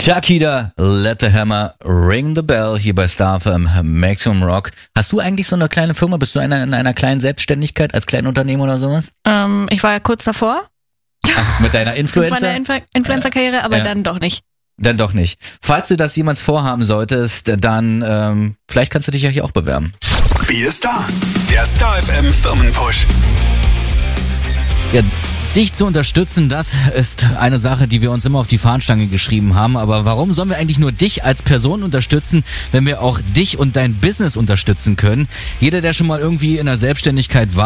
Shakira, Let the Hammer Ring the Bell hier bei Star FM Maximum Rock. Hast du eigentlich so eine kleine Firma? Bist du in einer kleinen Selbstständigkeit als Kleinunternehmer oder sowas? Ich war ja kurz davor. Ach, mit deiner Influencer? Mit meiner Influencer-Karriere, aber dann doch nicht. Dann doch nicht. Falls du das jemals vorhaben solltest, dann vielleicht kannst du dich ja hier auch bewerben. Wie ist da? Der Star FM Firmenpush. Ja, dich zu unterstützen, das ist eine Sache, die wir uns immer auf die Fahnenstange geschrieben haben. Aber warum sollen wir eigentlich nur dich als Person unterstützen, wenn wir auch dich und dein Business unterstützen können? Jeder, der schon mal irgendwie in der Selbstständigkeit war,